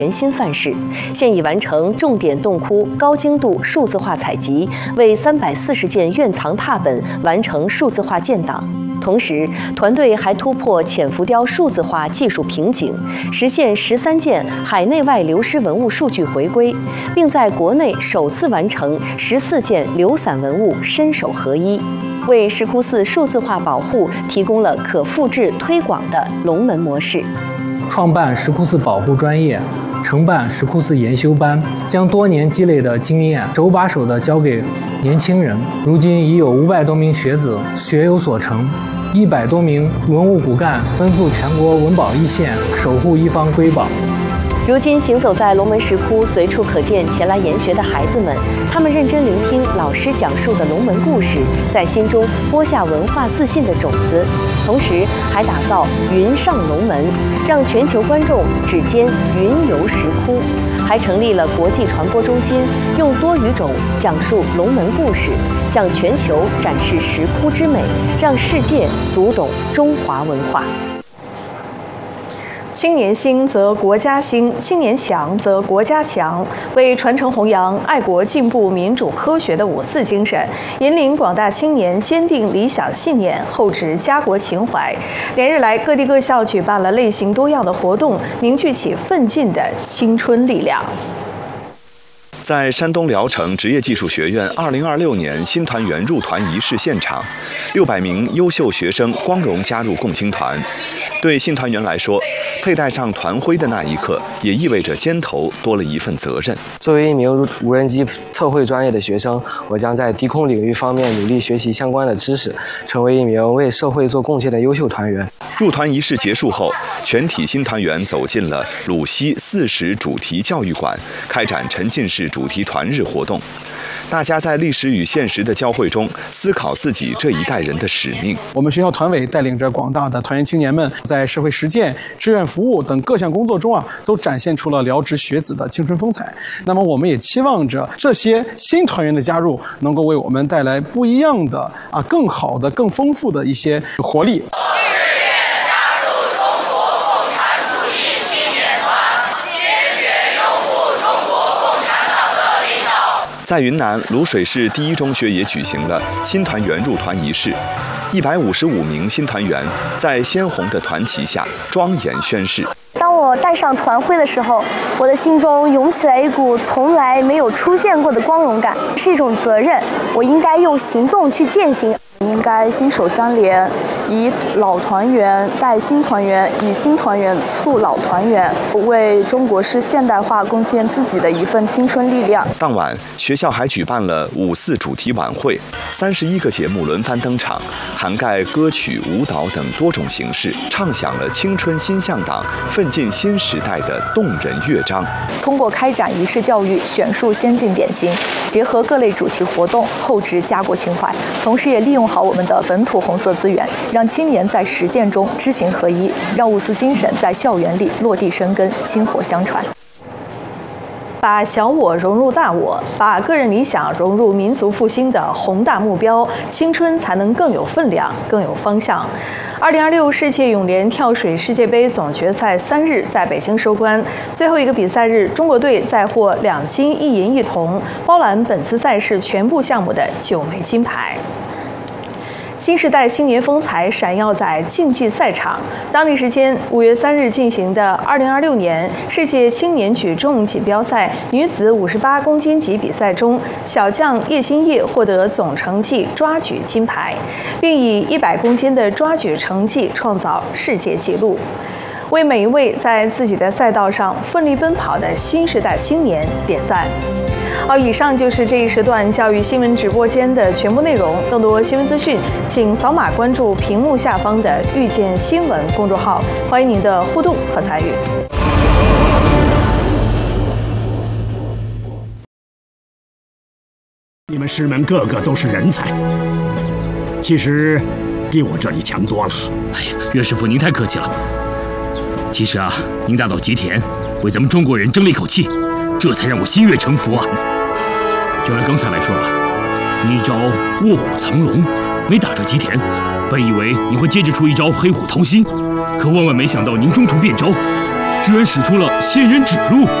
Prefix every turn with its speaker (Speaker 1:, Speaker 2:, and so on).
Speaker 1: 全新范式，现已完成重点洞窟高精度数字化采集，为340件院藏拓本完成数字化建档。同时，团队还突破浅浮雕数字化技术瓶颈，实现13件海内外流失文物数据回归，并在国内首次完成14件流散文物身手合一，为石窟寺数字化保护提供了可复制推广的龙门模式。
Speaker 2: 创办石窟寺保护专业，承办石窟寺研修班，将多年积累的经验手把手地教给年轻人。如今已有500多名学子学有所成，100多名文物骨干奔赴全国文保一线，守护一方瑰宝。
Speaker 1: 如今行走在龙门石窟，随处可见前来研学的孩子们，他们认真聆听老师讲述的龙门故事，在心中播下文化自信的种子，同时还打造云上龙门，让全球观众指尖云游石窟。还成立了国际传播中心，用多语种讲述龙门故事，向全球展示石窟之美，让世界读懂中华文化。
Speaker 3: 青年兴则国家兴，青年强则国家强。为传承弘扬爱国进步民主科学的5·4精神，引领广大青年坚定理想信念，厚植家国情怀。连日来，各地各校举办了类型多样的活动，凝聚起奋进的青春力量。
Speaker 4: 在山东聊城职业技术学院2026年新团员入团仪式现场，600名优秀学生光荣加入共青团。对新团员来说，佩戴上团徽的那一刻，也意味着肩头多了一份责任。
Speaker 5: 作为一名无人机测绘专业的学生，我将在低空领域方面努力学习相关的知识，成为一名为社会做贡献的优秀团员。
Speaker 4: 入团仪式结束后，全体新团员走进了鲁西40主题教育馆，开展沉浸式主题团日活动。大家在历史与现实的交汇中思考自己这一代人的使命。
Speaker 6: 我们学校团委带领着广大的团员青年们，在社会实践、志愿服务等各项工作中都展现出了辽职学子的青春风采。那么，我们也期望着这些新团员的加入，能够为我们带来不一样的更好的、更丰富的一些活力。
Speaker 4: 在云南卤水市第一中学也举行了新团员入团仪式，155名新团员在鲜红的团旗下庄严宣誓。
Speaker 7: 当我戴上团徽的时候，我的心中涌起来一股从来没有出现过的光荣感，是一种责任，我应该用行动去践行。
Speaker 8: 应该心手相连，以老团员带新团员，以新团员促老团员，为中国式现代化贡献自己的一份青春力量。
Speaker 4: 当晚，学校还举办了5·4主题晚会，31个节目轮番登场，涵盖歌曲、舞蹈等多种形式，唱响了青春新向党、奋进新时代的动人乐章。
Speaker 8: 通过开展仪式教育，选述先进典型，结合各类主题活动，厚植家国情怀，同时也利用好我们的本土红色资源，让青年在实践中知行合一，让5·4精神在校园里落地生根，薪火相传。
Speaker 3: 把小我融入大我，把个人理想融入民族复兴的宏大目标，青春才能更有分量、更有方向。2026世界泳联跳水世界杯总决赛3日在北京收官，最后一个比赛日，中国队再获2金1银1铜，包揽本次赛事全部项目的9枚金牌。新时代青年风采闪耀在竞技赛场。当地时间5月3日进行的2026年世界青年举重锦标赛女子58公斤级比赛中，小将叶欣烨获得总成绩抓举金牌，并以100公斤的抓举成绩创造世界纪录，为每一位在自己的赛道上奋力奔跑的新时代青年点赞。好，以上就是这一时段教育新闻直播间的全部内容。更多新闻资讯，请扫码关注屏幕下方的“遇见新闻”公众号，欢迎您的互动和参与。
Speaker 9: 你们师门个个都是人才，其实比我这里强多了。
Speaker 10: 哎呀，岳师傅您太客气了。其实啊，您大到吉田，为咱们中国人争了一口气，这才让我心悦诚服啊。就拿刚才来说吧，你一招卧虎藏龙没打着吉田，本以为你会接着出一招黑虎掏心，可万万没想到您中途变招， 居然使出了仙人指路。